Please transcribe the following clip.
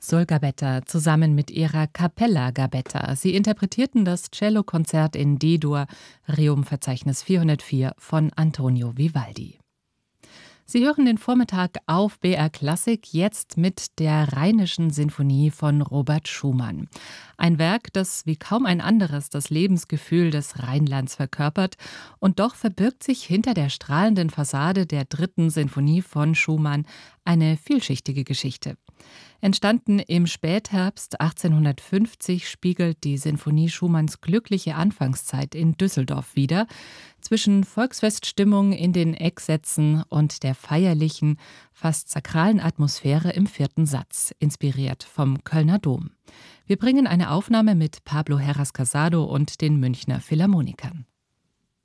Sol Gabetta zusammen mit ihrer Capella Gabetta. Sie interpretierten das Cellokonzert in D-Dur, Rerum-Verzeichnis 404 von Antonio Vivaldi. Sie hören den Vormittag auf BR Klassik, jetzt mit der Rheinischen Sinfonie von Robert Schumann. Ein Werk, das wie kaum ein anderes das Lebensgefühl des Rheinlands verkörpert, und doch verbirgt sich hinter der strahlenden Fassade der dritten Sinfonie von Schumann eine vielschichtige Geschichte. Entstanden im Spätherbst 1850, spiegelt die Sinfonie Schumanns glückliche Anfangszeit in Düsseldorf wider, zwischen Volksfeststimmung in den Ecksätzen und der feierlichen, fast sakralen Atmosphäre im vierten Satz, inspiriert vom Kölner Dom. Wir bringen eine Aufnahme mit Pablo Heras Casado und den Münchner Philharmonikern.